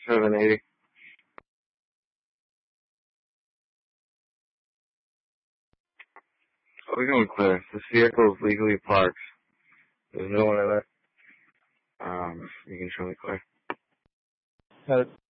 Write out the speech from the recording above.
780. We're going clear. This vehicle is legally parked. There's no one in it. You can show me clear. Got it.